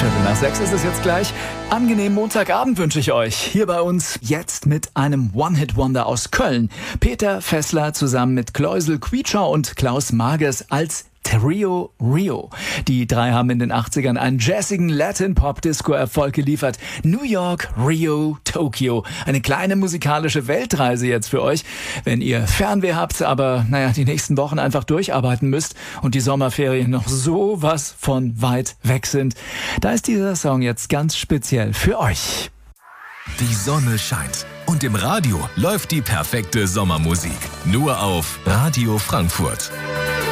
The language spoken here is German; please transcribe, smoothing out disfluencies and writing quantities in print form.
5:15 ist es jetzt gleich. Angenehmen Montagabend wünsche ich euch. Hier bei uns jetzt mit einem One-Hit-Wonder aus Köln. Peter Fessler zusammen mit Kloisel Quietscher und Klaus Magers als Trio Rio. Die drei haben in den 80ern einen jazzigen Latin-Pop-Disco-Erfolg geliefert. New York, Rio, Tokio. Eine kleine musikalische Weltreise jetzt für euch. Wenn ihr Fernweh habt, aber die nächsten Wochen einfach durcharbeiten müsst und die Sommerferien noch sowas von weit weg sind, da ist dieser Song jetzt ganz speziell für euch. Die Sonne scheint und im Radio läuft die perfekte Sommermusik. Nur auf Radio Frankfurt.